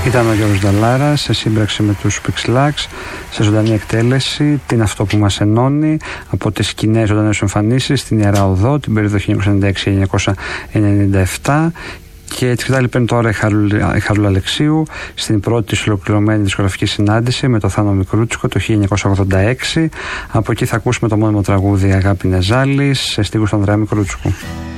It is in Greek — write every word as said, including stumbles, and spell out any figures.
Ήταν ο Γιώργος Νταλάρας σε σύμπραξη με τους Pixlax σε ζωντανή εκτέλεση, την Αυτό που μας ενώνει, από τις κοινές ζωντανές εμφανίσεις στην Ιερά Οδό την περίοδο χίλια εννιακόσια ενενήντα έξι με χίλια εννιακόσια ενενήντα επτά. Και τη σκητάλη παίρνει τώρα η Χαρούλα, η Χαρούλα Αλεξίου στην πρώτη της ολοκληρωμένη δισκογραφική συνάντηση με το Θάνο Μικρούτσικο το χίλια εννιακόσια ογδόντα έξι. Από εκεί θα ακούσουμε το μόνιμο τραγούδι Αγάπη Νεζάλης σε στίχους του Ανδρέα Μικρούτσικου.